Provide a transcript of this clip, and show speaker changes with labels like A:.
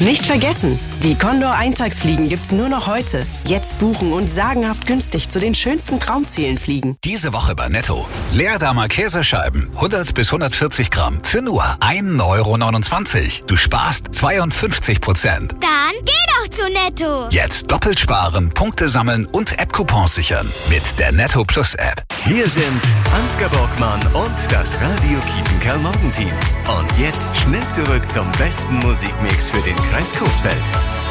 A: Nicht vergessen, die Condor Eintagsfliegen gibt's nur noch heute. Jetzt buchen und sagenhaft günstig zu den schönsten Traumzielen fliegen.
B: Diese Woche bei Netto. Leerdamer Käsescheiben, 100 bis 140 Gramm, für nur 1,29 €. Du sparst 52%.
C: Dann geh doch zu Netto.
B: Jetzt doppelt sparen, Punkte sammeln und App-Coupons sichern. Mit der Netto Plus App.
D: Hier sind Ansgar Borgmann und das Radio Kiepenkerl Morgenteam. Und jetzt schnell zurück zum besten Musikmix für den Kreis Coesfeld.